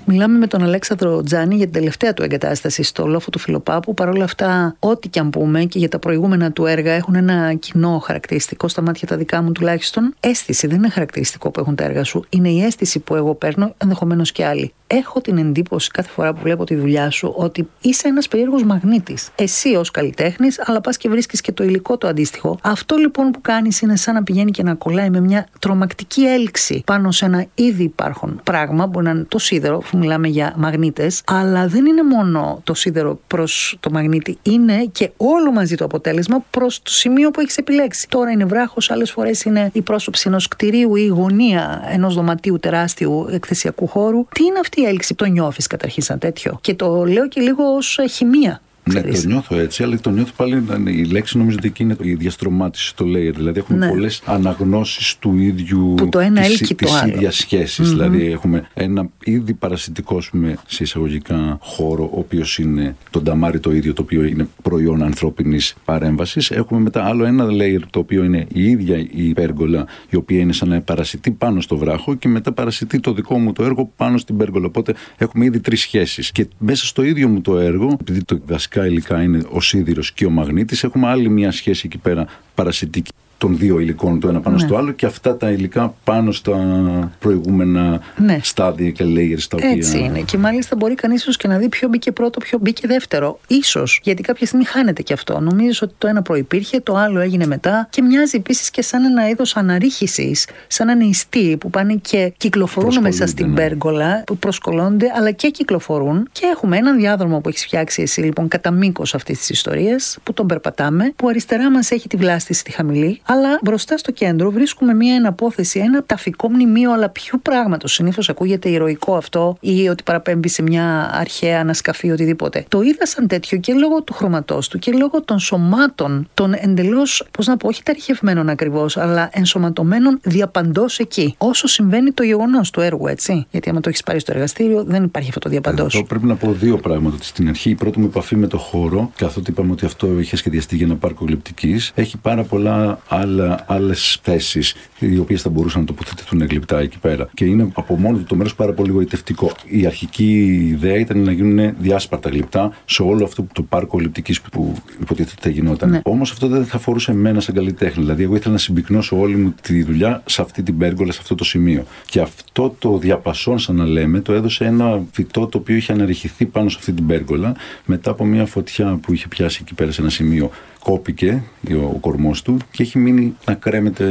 Μιλάμε με τον Αλέξανδρο Τζάνη για την τελευταία του εγκατάσταση στο λόφο του Φιλοπάπου. Παρ' όλα αυτά, ό,τι και αν πούμε και για τα προηγούμενα του έργα έχουν ένα κοινό χαρακτηριστικό, στα μάτια τα δικά μου τουλάχιστον. Αίσθηση, δεν είναι χαρακτηριστικό που έχουν τα έργα σου. Είναι η αίσθηση που εγώ παίρνω, ενδεχομένως και άλλοι. Έχω την εντύπωση κάθε φορά που βλέπω τη δουλειά σου ότι είσαι ένας περίεργος μαγνήτης. Εσύ ως καλλιτέχνης, αλλά πας και βρίσκεις και το υλικό το αντίστοιχο. Αυτό λοιπόν που κάνεις είναι σαν να πηγαίνει και να κολλάει με μια τρομακτική έλξη πάνω σε ένα ήδη υπάρχον πράγμα, που είναι το σίδερο, που μιλάμε για μαγνήτες, αλλά δεν είναι μόνο το σίδερο προς το μαγνήτη, είναι και όλο μαζί το αποτέλεσμα προς το σημείο που έχεις επιλέξει. Τώρα είναι βράχος, άλλες φορές είναι η πρόσωψη ενός κτηρίου ή η γωνία ενός δωματίου τεράστιου εκθεσιακού χώρου. Τι είναι αυτή η έλξη, το νιώθεις καταρχήν σαν τέτοιο? Και το λέω και λίγο ως χημεία. Ναι, το νιώθω έτσι, αλλά το νιώθω πάλι. Η λέξη νομίζω ότι εκεί είναι η διαστρωμάτιση στο layer. Δηλαδή έχουμε πολλές αναγνώσεις του ίδιου. Που το ένα έλκει το άλλο. Της ίδιας σχέσης. Δηλαδή έχουμε ένα ήδη παρασιτικό, σε εισαγωγικά, χώρο, ο οποίος είναι το νταμάρι το ίδιο, το οποίο είναι προϊόν ανθρώπινης παρέμβασης. Έχουμε μετά άλλο ένα layer, το οποίο είναι η ίδια η πέργολα, η οποία είναι σαν να παρασιτεί πάνω στο βράχο, και μετά παρασιτεί το δικό μου το έργο πάνω στην πέργολα. Οπότε έχουμε ήδη τρεις σχέσεις. Και μέσα στο ίδιο μου το έργο, επειδή το βασικά υλικά είναι ο σίδηρος και ο μαγνήτης, έχουμε άλλη μια σχέση εκεί πέρα παρασιτική των δύο υλικών, το ένα πάνω στο άλλο, και αυτά τα υλικά πάνω στα προηγούμενα στάδια και layers τα οποία. Έτσι είναι. Και μάλιστα μπορεί κανείς ίσως και να δει ποιο μπήκε πρώτο, ποιο μπήκε δεύτερο. Ίσως, γιατί κάποια στιγμή χάνεται και αυτό. Νομίζεις ότι το ένα προϋπήρχε, το άλλο έγινε μετά, και μοιάζει επίσης και σαν ένα είδος αναρρίχησης, σαν έναν ιστοί που πάνε και κυκλοφορούν μέσα στην πέργολα, που προσκολώνται, αλλά και κυκλοφορούν. Και έχουμε έναν διάδρομο που έχεις φτιάξει εσύ λοιπόν κατά μήκος αυτής της ιστορίας, που τον περπατάμε, που αριστερά μας έχει τη βλάστηση τη χαμηλή. Αλλά μπροστά στο κέντρο βρίσκουμε μια εναπόθεση, ένα ταφικό μνημείο, αλλά ποιου πράγματος? Συνήθως ακούγεται ηρωικό αυτό, ή ότι παραπέμπει σε μια αρχαία ανασκαφή, οτιδήποτε. Το είδα σαν τέτοιο και λόγω του χρωματός του και λόγω των σωμάτων, των εντελώς, πώς να πω, όχι ταρχευμένων ακριβώς, αλλά ενσωματωμένων διαπαντός εκεί. Όσο συμβαίνει το γεγονός του έργου, έτσι. Γιατί άμα το έχεις πάρει στο εργαστήριο, δεν υπάρχει αυτό το διαπαντός. Εδώ πρέπει να πω δύο πράγματα. Στην αρχή, η πρώτη μου επαφή με το χώρο, καθότι είπαμε ότι αυτό είχε σχεδιαστεί για ένα πάρκο γλυπτικής, έχει πάρα πολλά άλλες θέσεις, οι οποίες θα μπορούσαν να τοποθετηθούν γλυπτά εκεί πέρα. Και είναι από μόνο του το μέρος πάρα πολύ γοητευτικό. Η αρχική ιδέα ήταν να γίνουν διάσπαρτα γλυπτά σε όλο αυτό το πάρκο γλυπτικής που υποτίθεται γινόταν. Ναι. Όμως αυτό δεν θα αφορούσε εμένα σαν καλλιτέχνη. Δηλαδή, εγώ ήθελα να συμπυκνώσω όλη μου τη δουλειά σε αυτή την πέργολα, σε αυτό το σημείο. Και αυτό το διαπασόν, σαν να λέμε, το έδωσε ένα φυτό το οποίο είχε αναρριχηθεί πάνω σε αυτή την πέργολα μετά από μια φωτιά που είχε πιάσει εκεί πέρα σε ένα σημείο. Κόπηκε ο κορμός του και έχει μείνει να κρέμεται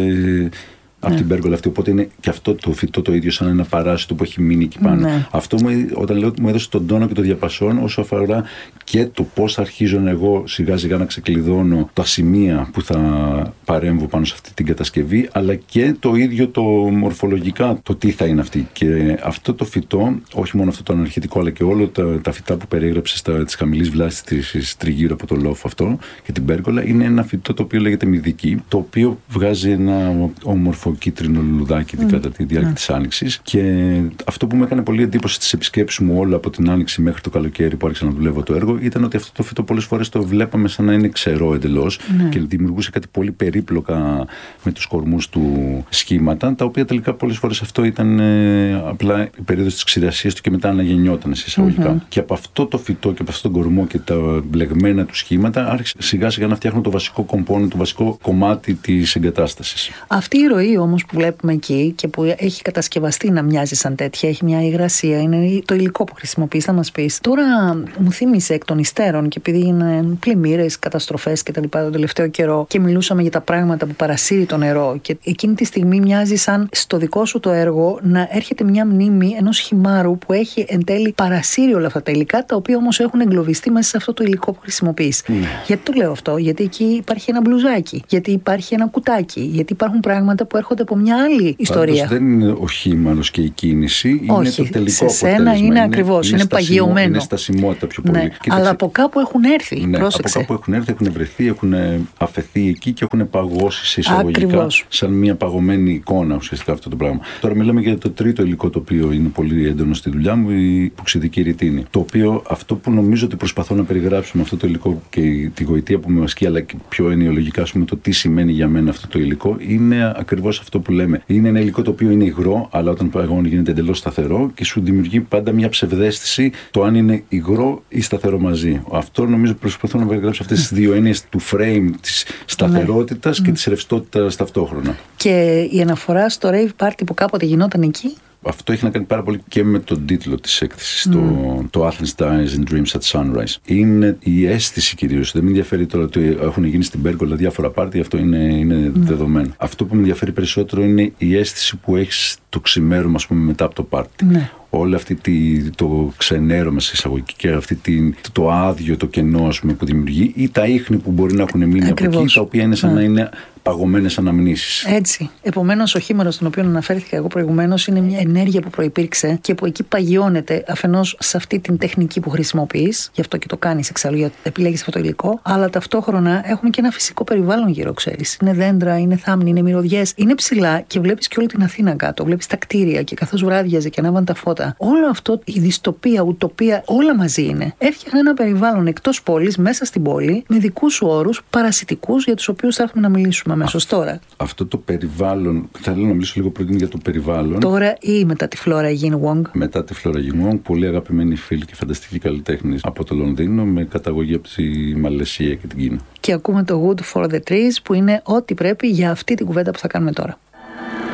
από την πέργολα αυτή. Οπότε είναι και αυτό το φυτό το ίδιο, σαν ένα παράσιτο που έχει μείνει εκεί πάνω. Ναι. Αυτό όταν λέω ότι μου έδωσε τον τόνο και το διαπασόν, όσο αφορά και το πώς αρχίζω εγώ σιγά σιγά να ξεκλειδώνω τα σημεία που θα παρέμβω πάνω σε αυτή την κατασκευή, αλλά και το ίδιο το μορφολογικά, το τι θα είναι αυτή. Και αυτό το φυτό, όχι μόνο αυτό το αναρχητικό, αλλά και όλα τα φυτά που περιέγραψε τη χαμηλή βλάστηση τριγύρω από το λόφο αυτό και την πέργολα, είναι ένα φυτό το οποίο λέγεται μυδική, το οποίο βγάζει ένα όμορφο κίτρινο λουλουδάκι κατά τη διάρκεια της Άνοιξης. Και αυτό που μου έκανε πολύ εντύπωση στις επισκέψεις μου όλα από την Άνοιξη μέχρι το καλοκαίρι που άρχισα να δουλεύω το έργο, ήταν ότι αυτό το φυτό πολλές φορές το βλέπαμε σαν να είναι ξερό εντελώς και δημιουργούσε κάτι πολύ περίπλοκα με τους κορμούς του σχήματα, τα οποία τελικά πολλές φορές αυτό ήταν απλά η περίοδος της ξηρασίας του και μετά αναγεννιόταν σε εισαγωγικά. Και από αυτό το φυτό και από αυτόν τον κορμό και τα μπλεγμένα του σχήματα άρχισε σιγά σιγά να φτιάχνουν το βασικό κομπόνι, το βασικό κομμάτι της εγκατάστασης. Αυτή η ροή όμως που βλέπουμε εκεί και που έχει κατασκευαστεί να μοιάζει σαν τέτοια, έχει μια υγρασία, είναι το υλικό που χρησιμοποιείς, θα μας πεις. Τώρα μου θύμισε εκ των υστέρων, και επειδή είναι πλημμύρες, καταστροφές κτλ. Τον τελευταίο καιρό και μιλούσαμε για τα πράγματα που παρασύρει το νερό, και εκείνη τη στιγμή μοιάζει σαν στο δικό σου το έργο να έρχεται μια μνήμη ενός χυμάρου που έχει εν τέλει παρασύρει όλα αυτά τα υλικά, τα οποία όμως έχουν εγκλωβιστεί μέσα σε αυτό το υλικό που χρησιμοποιείς. Γιατί το λέω αυτό? Γιατί εκεί υπάρχει ένα μπλουζάκι, γιατί υπάρχει ένα κουτάκι, γιατί υπάρχουν πράγματα που έρχονται από μια άλλη ιστορία. Πάντως δεν είναι ο χύμαρος και η κίνηση, είναι όχι, το τελικό σε αποτέλεσμα. είναι ακριβώς, είναι παγιωμένο. Είναι στασιμότητα πιο πολύ. Ναι, αλλά από κάπου έχουν έρθει. Ναι, πρόσεξε. από κάπου έχουν έρθει, έχουν βρεθεί, έχουν αφαιθεί εκεί και έχουν παγώσει σε εισαγωγικά. Ακριβώς. Σαν μια παγωμένη εικόνα ουσιαστικά αυτό το πράγμα. Τώρα μιλάμε για το τρίτο υλικό το οποίο είναι πολύ έντονο στη δουλειά μου, η υποξιδική ρητίνη. Το οποίο αυτό που νομίζω ότι προσπαθώ να περιγράψω με αυτό το υλικό και τη γοητεία που με ασκεί, αλλά και πιο ενοιολογικά το τι σημαίνει για μένα αυτό το υλικό, είναι ακριβώς ακριβώς αυτό που λέμε. Είναι ένα υλικό το οποίο είναι υγρό, αλλά όταν παγώνει γίνεται εντελώς σταθερό και σου δημιουργεί πάντα μια ψευδαίσθηση το αν είναι υγρό ή σταθερό μαζί. Αυτό νομίζω προσπαθώ να περιγράψω αυτές τις δύο έννοιες του frame, της σταθερότητας και της ρευστότητας ταυτόχρονα. Και η αναφορά στο rave party που κάποτε γινόταν εκεί. Αυτό έχει να κάνει πάρα πολύ και με τον τίτλο της έκθεσης, το Athens Dies in Dreams at Sunrise. Είναι η αίσθηση κυρίως. Δεν με ενδιαφέρει τώρα ότι έχουν γίνει στην Πέργολα διάφορα πάρτι, αυτό είναι δεδομένο. Αυτό που με ενδιαφέρει περισσότερο είναι η αίσθηση που έχεις το ξημέρωμα, ας πούμε, μετά από το πάρτι. Ναι. Όλη αυτή το ξενέρωμα σε εισαγωγική και το άδειο, το κενό, ας πούμε, που δημιουργεί, ή τα ίχνη που μπορεί να έχουν μείνει από εκεί, τα οποία είναι σαν να είναι παγωμένες αναμνήσεις. Έτσι. Επομένως, ο χήμερος στον οποίο αναφέρθηκα εγώ προηγουμένως είναι μια ενέργεια που προϋπήρξε και που εκεί παγιώνεται αφενός σε αυτή την τεχνική που χρησιμοποιείς, γι' αυτό και το κάνεις εξάλλου, γιατί επιλέγεις αυτό το υλικό, αλλά ταυτόχρονα έχουμε και ένα φυσικό περιβάλλον γύρω, ξέρεις. Είναι δέντρα, είναι θάμνη, είναι μυρωδιές, είναι ψηλά και βλέπεις και όλη την Αθήνα κάτω. Βλέπεις τα κτίρια και καθώς βράδιαζε και ανάβαν τα φώτα. Όλο αυτό, η δυστοπία, ουτοπία, όλα μαζί είναι. Έφτιαχνε ένα περιβάλλον εκτός πόλης, μέσα στην πόλη, με δικούς σου όρους, παρασιτικούς, για τους οποίους θα έρθουμε να μιλήσουμε αμέσως τώρα. Αυτό το περιβάλλον, θέλω να μιλήσω λίγο πρώτα για το περιβάλλον. Τώρα ή μετά τη Φλόρα Γιν Wong? Μετά τη Φλόρα Γιν Wong, πολύ αγαπημένη φίλη και φανταστική καλλιτέχνη από το Λονδίνο, με καταγωγή από τη Μαλαισία και την Κίνα. Και ακούμε το Wood for the Trees, που είναι ό,τι πρέπει για αυτή την κουβέντα που θα κάνουμε τώρα.